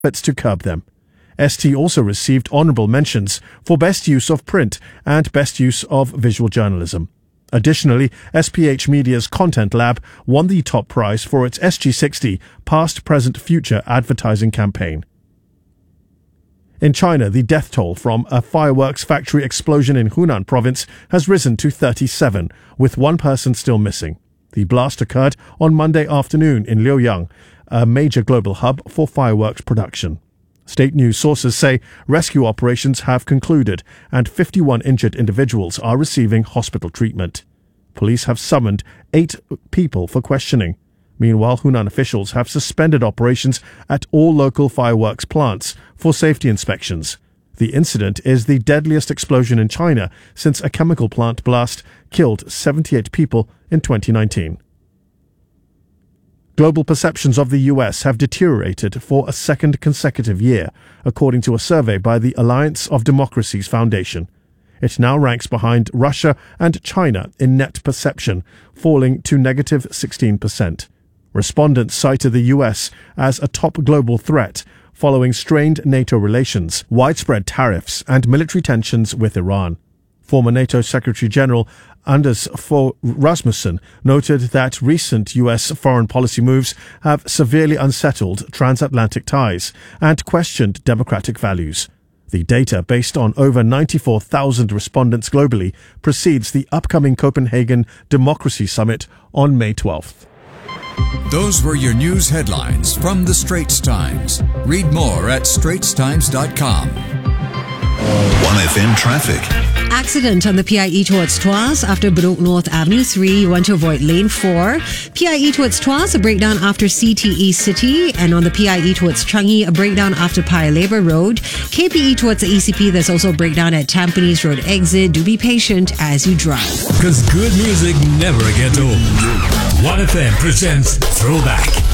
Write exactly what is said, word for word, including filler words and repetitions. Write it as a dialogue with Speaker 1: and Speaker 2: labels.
Speaker 1: efforts to curb them. S T also received honourable mentions for best use of print and best use of visual journalism. Additionally, S P H Media's Content Lab won the top prize for its S G sixty Past, Present, Future advertising campaign. In China, the death toll from a fireworks factory explosion in Hunan province has risen to thirty-seven, with one person still missing. The blast occurred on Monday afternoon in Liuyang, a major global hub for fireworks production. State news sources say rescue operations have concluded and fifty-one injured individuals are receiving hospital treatment. Police have summoned eight people for questioning. Meanwhile, Hunan officials have suspended operations at all local fireworks plants for safety inspections. The incident is the deadliest explosion in China since a chemical plant blast killed seventy-eight people in twenty nineteen. Global perceptions of the U S have deteriorated for a second consecutive year, according to a survey by the Alliance of Democracies Foundation. It now ranks behind Russia and China in net perception, falling to negative sixteen percent. Respondents cited the U S as a top global threat following strained NATO relations, widespread tariffs, and military tensions with Iran. Former NATO Secretary General Anders Fogh Rasmussen noted that recent U S foreign policy moves have severely unsettled transatlantic ties and questioned democratic values. The data, based on over ninety-four thousand respondents globally, precedes the upcoming Copenhagen Democracy Summit on May twelfth.
Speaker 2: Those were your news headlines from the Straits Times. Read more at straits times dot com.
Speaker 3: one F M traffic.
Speaker 4: Accident on the P I E towards Tuas after Bedok North Avenue three. You want to avoid lane four. P I E towards Tuas, a breakdown after C T E City. And on the P I E towards Changi, a breakdown after Paya Lebar Road. K P E towards the E C P, there's also a breakdown at Tampines Road exit. Do be patient as you drive.
Speaker 5: Because good music never gets old. one F M presents Throwback.